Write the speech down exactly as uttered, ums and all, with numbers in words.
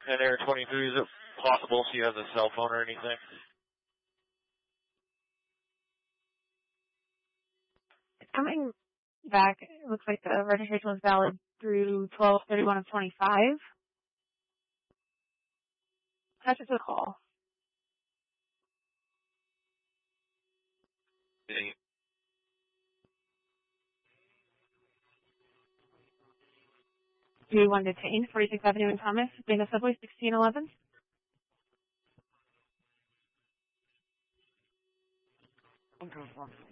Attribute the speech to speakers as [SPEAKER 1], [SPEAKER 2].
[SPEAKER 1] And Air twenty-three, is it possible she has a cell phone or anything?
[SPEAKER 2] It's coming back. It looks like the registration was valid through twelve thirty-one of twenty-five. That's just a call.
[SPEAKER 1] Dang.
[SPEAKER 2] Do you want to detain forty-sixth Avenue in Thomas, Dana Subway sixteen eleven?
[SPEAKER 3] Okay,